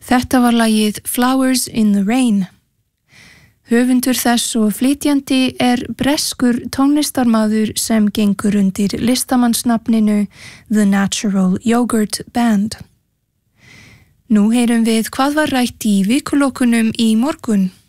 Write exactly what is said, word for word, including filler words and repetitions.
Þetta var lagið Flowers in the Rain. Höfundur þess og flytjandi er breskur tónlistarmaður sem gengur undir listamannsnafninu The Natural Yogurt Band. Nú heyrum við hvað var rætt í vikulokunum í morgun.